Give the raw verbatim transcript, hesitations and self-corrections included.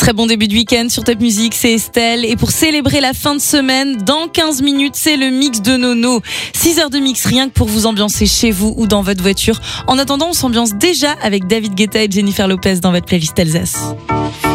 Très bon début de week-end sur Top Music, c'est Estelle. Et pour célébrer la fin de semaine, dans quinze minutes, c'est le mix de Nono. six heures de mix, rien que pour vous ambiancer chez vous ou dans votre voiture. En attendant, on s'ambiance déjà avec David Guetta et Jennifer Lopez dans votre playlist Alsace.